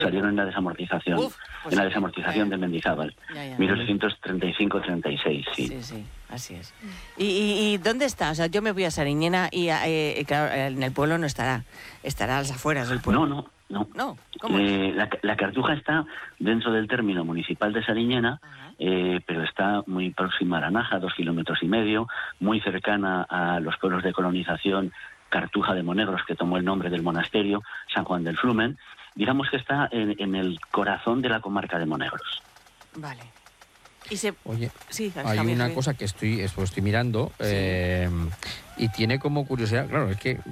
salieron en la desamortización. Uf, pues en la sí, desamortización de Mendizábal. 1835-36, sí. Sí, así es. ¿Y dónde está? O sea, yo me voy a Sariñena y claro, en el pueblo no estará. Estará a las afueras del pueblo. No. No, ¿cómo es? La Cartuja está dentro del término municipal de Sariñena, pero está muy próxima a Aranaja, 2,5 kilómetros, muy cercana a los pueblos de colonización Cartuja de Monegros, que tomó el nombre del monasterio, San Juan del Flumen. Digamos que está en el corazón de la comarca de Monegros. Vale. Oye, sí, hay una cosa que estoy mirando y tiene como curiosidad, claro, es que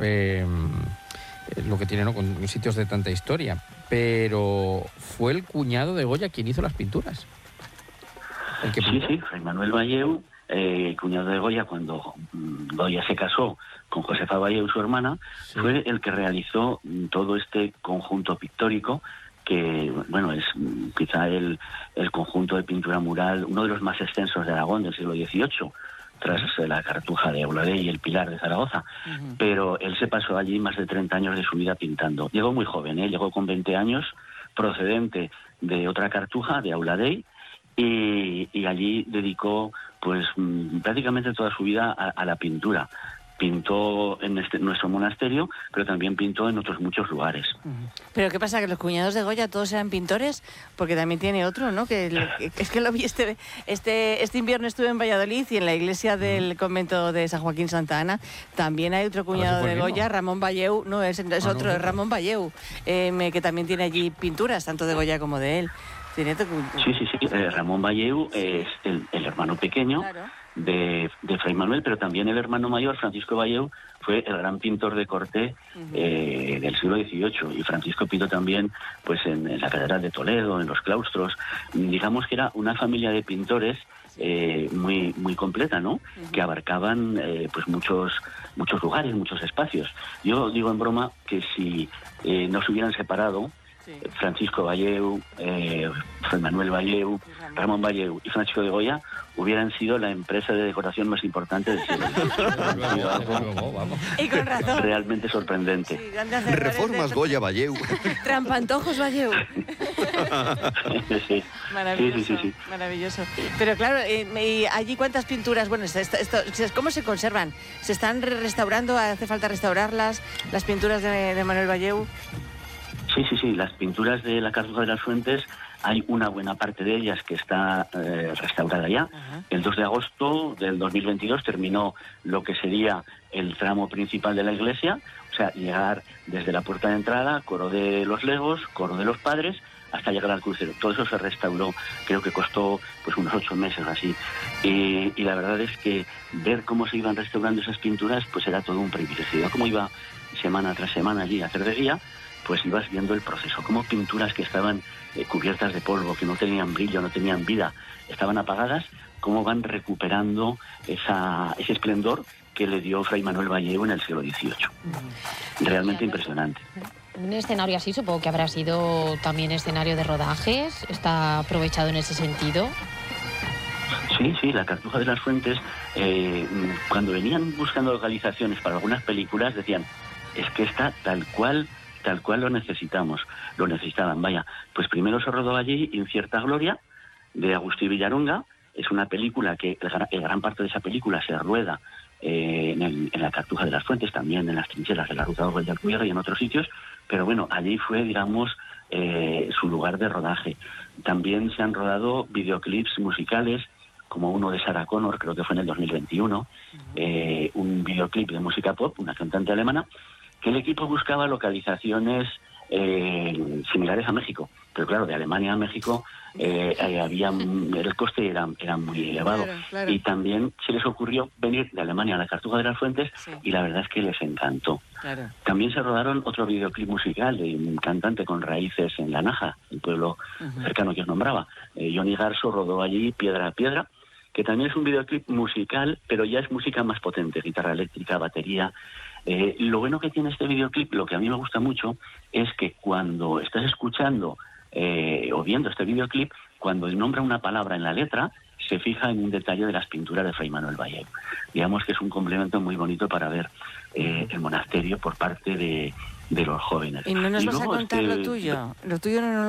lo que tiene, ¿no?, con sitios de tanta historia, pero fue el cuñado de Goya quien hizo las pinturas. ¿El que pintó? Sí, Fray Manuel Valleu, cuñado de Goya, cuando Goya se casó con Josefa Valleu, su hermana, fue el que realizó todo este conjunto pictórico que, bueno, es quizá el conjunto de pintura mural, uno de los más extensos de Aragón del siglo XVIII, tras la Cartuja de Auladey y el Pilar de Zaragoza. Pero él se pasó allí más de 30 años de su vida pintando. Llegó muy joven, llegó con 20 años, procedente de otra Cartuja, de Auladey, y allí dedicó pues prácticamente toda su vida a la pintura. Pintó en nuestro monasterio, pero también pintó en otros muchos lugares. ¿Pero qué pasa? ¿Que los cuñados de Goya todos eran pintores? Porque también tiene otro, ¿no? Es que lo vi este invierno, estuve en Valladolid y en la iglesia del convento de San Joaquín Santa Ana también hay otro cuñado de Goya, Ramón Valleu. No, es otro, es Ramón Valleu, que también tiene allí pinturas, tanto de Goya como de él. Sí. Ramón Valleu es el hermano pequeño, claro, de Fray Manuel, pero también el hermano mayor, Francisco Valleu, fue el gran pintor de corte del siglo XVIII, y Francisco pintó también pues en la Catedral de Toledo, en los claustros. Digamos que era una familia de pintores muy completa, ¿no? Que abarcaban pues muchos lugares, muchos espacios. Yo digo en broma que si no se hubieran separado, Francisco Valleu, Fray Manuel Valleu, Ramón Valleu y Francisco de Goya hubieran sido la empresa de decoración más importante del siglo. Y con razón. Realmente sorprendente. Sí, Reformas Goya Valleu. Trampantojos Valleu. Sí. Maravilloso, sí. Maravilloso. Pero claro, ¿y allí cuántas pinturas? Bueno, ¿cómo se conservan? ¿Se están restaurando? ¿Hace falta restaurarlas? ¿Las pinturas de Manuel Valleu? Sí, las pinturas de la Cartuja de las Fuentes, hay una buena parte de ellas que está restaurada ya. El 2 de agosto del 2022 terminó lo que sería el tramo principal de la iglesia, o sea, llegar desde la puerta de entrada, coro de los legos, coro de los padres, hasta llegar al crucero. Todo eso se restauró, creo que costó pues unos 8 meses así. Y la verdad es que ver cómo se iban restaurando esas pinturas, pues era todo un privilegio. Como iba semana tras semana allí a hacer de guía, pues ibas viendo el proceso, como pinturas que estaban cubiertas de polvo, que no tenían brillo, no tenían vida, estaban apagadas, cómo van recuperando ese esplendor que le dio Fray Manuel Valleu en el siglo XVIII. Realmente impresionante. Un escenario así supongo que habrá sido también escenario de rodajes, ¿está aprovechado en ese sentido? Sí, la Cartuja de las Fuentes, cuando venían buscando localizaciones para algunas películas, decían, es que está tal cual lo necesitaban, vaya. Pues primero se rodó allí Incierta Gloria, de Agustí Villaronga. Es una película que, el gran parte de esa película se rueda en la Cartuja de las Fuentes, también en las trincheras de la Ruta de Alcubierre y en otros sitios, pero bueno, allí fue, digamos, su lugar de rodaje. También se han rodado videoclips musicales, como uno de Sarah Connor, creo que fue en el 2021, un videoclip de música pop, una cantante alemana, que el equipo buscaba localizaciones similares a México, pero claro, de Alemania a México el coste era muy elevado. Claro. Y también se les ocurrió venir de Alemania a la Cartuja de las Fuentes, y la verdad es que les encantó. Claro. También se rodaron otro videoclip musical de un cantante con raíces en La Naja, el pueblo cercano que os nombraba. Johnny Garso rodó allí Piedra a Piedra, que también es un videoclip musical, pero ya es música más potente, guitarra eléctrica, batería. Lo bueno que tiene este videoclip, lo que a mí me gusta mucho, es que cuando estás escuchando o viendo este videoclip, cuando nombra una palabra en la letra, se fija en un detalle de las pinturas de Fray Manuel Balleu. Digamos que es un complemento muy bonito para ver el monasterio por parte de los jóvenes. ¿Y no nos vas a luego, contar lo tuyo? Lo tuyo no